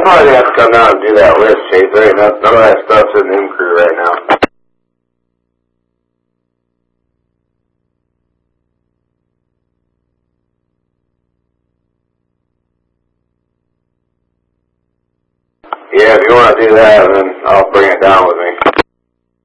probably have to come down and do that list, Chase. There ain't none of that stuff's in the crew right now. Yeah, if you want to do that, then I'll bring it down with me.